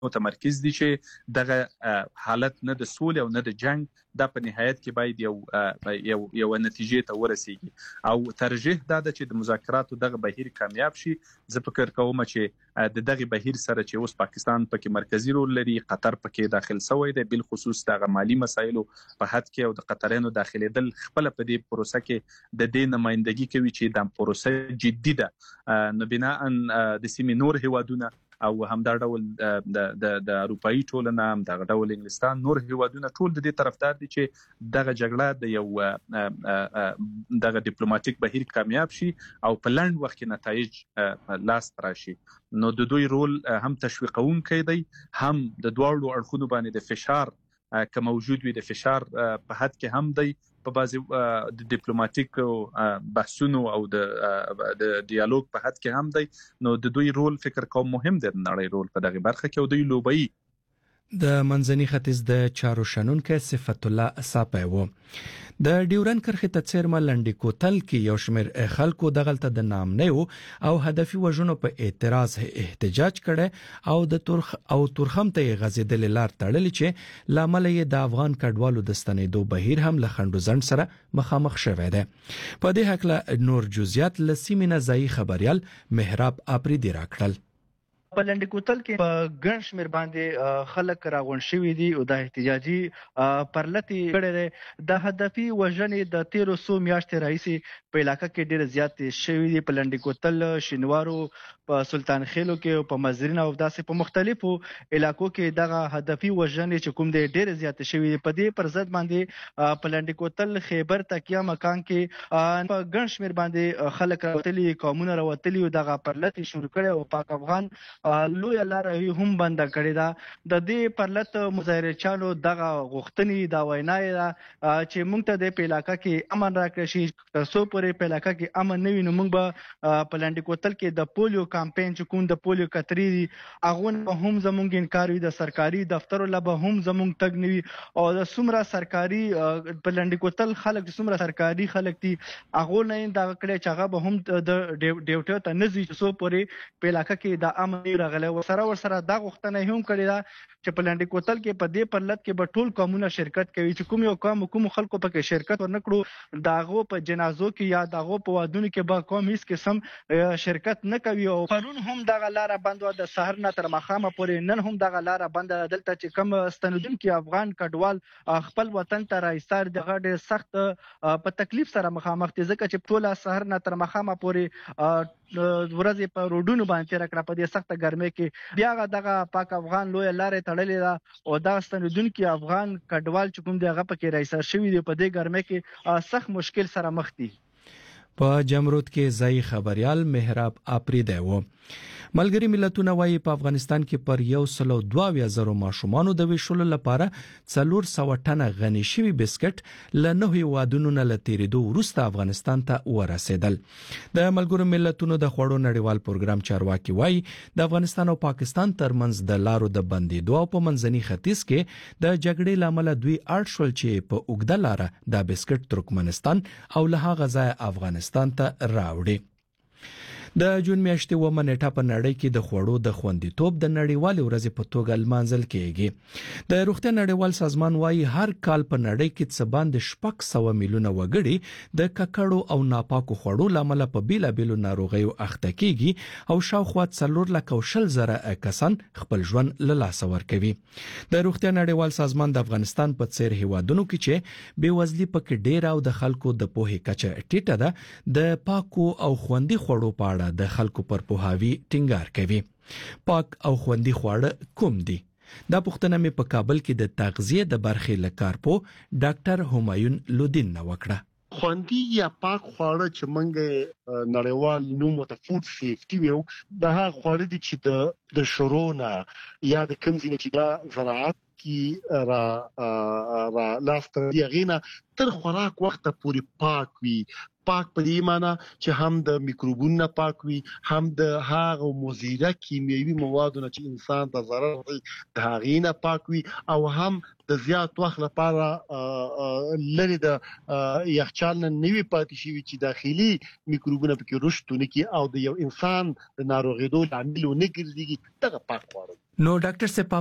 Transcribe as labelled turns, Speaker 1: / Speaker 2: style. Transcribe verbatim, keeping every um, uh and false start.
Speaker 1: متمرکز دي چې دغه حالت نه د سولې او نه د جنگ دا په نهایت کې باید یو یو یو نتیجې ته ورسیږي او ترجیح دا ده چې د مذاکراتو دغه بهیر کامیاب شي. زه فکر کوم چې د دغه بهیر سره چې اوس پاکستان پکې مرکزی رول لري، قطر پکې داخل شوی دی، بل خصوص دغه مالی مسایلو په حد کې او د قطرینو داخليدل خپل په دې پروسه کې د دې نمائندګي کوي چې د پروسه جدي ده. نو بنا ان د سیمې نور هیوادونه او همدا ډول د د د اروپאי ټولنه هم دغه ډول انګلستان نور هیوادونه ټول د دې طرفدار دي چې دغه جګړه د یو دغه ډیپلوماټیک بهیر کامیاب شي او په لنډ وخت کې نتایج لاس راشي. نو د دوی رول هم تشویقونکی دی، هم د دواړو اړخونو باندې د فشار که موجود وي د فشار په حد کې هم دی په بعضي د ډیپلوماټیک بحثونو او د د ډیالوګ په حد کې هم دی. نو د دوی رول فکر کوم مهم دی، نړۍ رول په دغه برخه کې او دوی لوبي.
Speaker 2: د منځني ختیځ د چارو شنونکو صفت الله صاحب وو د ډیورن کرخه ته څیرمه لنډی کوتل کې یو شمېر خلکو دغلت د نام نه او هدفي وژنو په اعتراض احتجاج کړي او د ترخ او ترخم ته غزیدل لار تړلې چې لامل یې د افغان کډوالو د ستنېدو بهیر هم له خندو زند سره مخامخ شوه ده. په دې حق نور جزئیات لسیمینه ځای خبريال محراب اپریدي راکړل.
Speaker 3: په لنډی کوتل کې په ګڼ شمېر باندې خلک راغونډ شوي دي او د احتجاجي پرلتې کړې ده. د هدفي وژنې د تیرو څو میاشتې راهیسې په علاقه کې ډېرې زیاتې شوي دي. په لنډی کوتل، شینوارو، په سلطان خیلو کې او په مزرین او داسې په مختلفو علاقو کې دغه هدفي وژنې چې کوم دي ډېرې زیاتې شوي دي. په دې پر ضد باندې په لنډی کوتل، خیبر، تکیه مکان کې په ګڼ شمېر باندې خلک راوتلي، قومونه راوتلي او دغه پرلتې شروع کړې او پاک افغان لوی لار هم بند کړی دا. د دې پرلت مظاهرچانو دغه غوښتنې دا وینای دا چې موږ ته د علاقې کې امن راکړي شي. تاسو پورې په علاقې کې امن نه وي نو موږ به په لنډی کوتل کې د پولیو کمپاین چې کوم د پولیو کتري دي هغه هم زموږ انکار وي، د سرکاري دفترو لبه هم زموږ تګ نه وي او د څومره سرکاري په لنډی کوتل خلک څومره سرکاري خلک دي هغه نه دا کړي چې هغه به هم د ډیوټي ته نه ځي چې سو پورې په علاقې کې د امن راغله. وسره ورسره دا غوښتنه هم کړې ده چې په لنډی کوتل کې په دې پرلت کې به ټول قومونه شرکت کوي چې کوم یو قوم کوم خلکو پکې شرکت ورنکړو داغو په جنازو کې یا داغو په وادونو کې به قوم هیڅ قسم شرکت نه کوي. او پرون هم دغه لار بند و، د سحر نه تر مخامه پورې نن هم دغه لار بند. دلته چې کوم ستنیدونکو افغان کډوال خپل وطن ته راایستار دغه ډېر سخت په تکلیف سره مخامخ دي ځکه چې ټول سحر نه تر مخامه پورې ورځې په روډونو باندې تیر کړه په دې سخت ګرمۍ کې. بیا دغه پاک افغان لوی لارې تړلې ده او دا ستنیدونکو افغان کډوال چې کوم دغه پکې راایستار شوی دی په دې ګرمۍ کې سخت مشکل سره مخ دي.
Speaker 2: په جمرود کې ځای خبريال محراب اپریدي وو. ملګری ملتونه وايي په افغانستان کې پر یو سلو دوه زره ماشومانو د ویشلو لپاره څلور سوه ټنه غني شوي بسکټ له نهو هیوادونو نه لتیریدو وروسته افغانستان ته ورسېدل. د ملګرو ملتونو د خوړو نړیوال پروګرام چارواکي وايي د افغانستان او پاکستان ترمنځ د لارو د بندیدو او په منځني ختیځ کې د جګړې لامل دوی اړ شول چې په اوږده لاره د بسکټ ترکمنستان او له هغه ځای افغانستان ته راوړي. د جون میاشتې اوومه نیټه په نړۍ کې د خوړو د خوندیتوب د نړیوالې ورځې په توګه لمانځل کېږي. د روغتیا نړیوال سازمان وايي هر کال په نړۍ کې څه باندې شپږ سوه میلیونه وګړي د ککړو او ناپاکو خوړو لامل په بیلابیلو ناروغیو اخته کېږي او شاوخوا څلور لک او شل زره کسان خپل ژوند له لاسه ورکوي. د روغتیا نړیوال سازمان د افغانستان په څیر هیوادونو کې چې بېوزلي پکې ډېره او د خلکو د پوهې کچه ټیټه ده د پاکو او خوندي خوړو په د خلکو پر پوهاوی ټینګار کوي. پاک او خوندي خواړه کوم دي؟ دا پوښتنه مې په کابل کې د تغذیه د برخې لکارپو ډاکټر همایون لودین نه وکړه.
Speaker 4: خوندي یا پاک خواړه چې موږ نړیوال نوم ته فود سیفټي ویو دا هغه خواړه دي چې د د شورونه یا د کوم ځای چې دا زراعت کی را را لاستر دی غینا تر خوراک وخت پوری پاک وي پاک په دې معنی چې هم د میکروبونو پاک وي، هم د هغه مضره کیمیاوي موادو چې انسان ته ضرر رسوي د هغې نه پاک وي، او هم د زیات وخت لپاره لري د یخچال نه نوي پاتې شي چې داخلي میکروبونه پکې رشد ونه کړي او د یو انسان د ناروغېدو لامل ونه ګرځي. دغه پاک خواړه
Speaker 2: نو ډاکټر صاحب